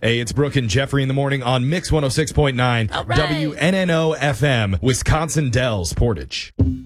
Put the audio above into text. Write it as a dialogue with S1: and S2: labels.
S1: Hey, it's Brooke and Jeffrey in the morning on Mix 106.9
S2: All right.
S1: WNNO FM, Wisconsin Dells, Portage.